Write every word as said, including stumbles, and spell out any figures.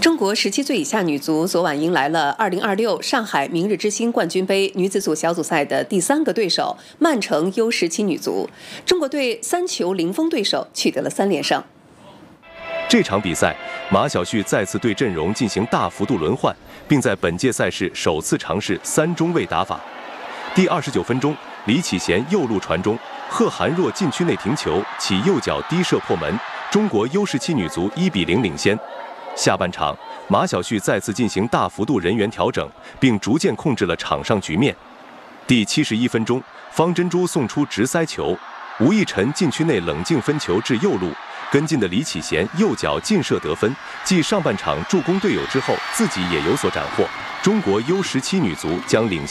中国十七岁以下女足昨晚迎来了二零二六上海明日之星冠军杯女子组小组赛的第三个对手——曼城 U 十七女足。中国队三球零封对手，取得了三连胜。 这场比赛，马晓旭再次对阵容进行大幅度轮换，并在本届赛事首次尝试三中卫打法。第二十九分钟，李启贤右路传中，贺涵若禁区内停球，起右脚低射破门，中国 U 十七女足一比零领先。下半场，马晓旭再次进行大幅度人员调整，并逐渐控制了场上局面。第七十一分钟，方珍珠送出直塞球，吴亦辰禁区内冷静分球至右路，跟进的李启贤右脚劲射得分，继上半场助攻队友之后，自己也有所斩获。中国 U 十七女足将领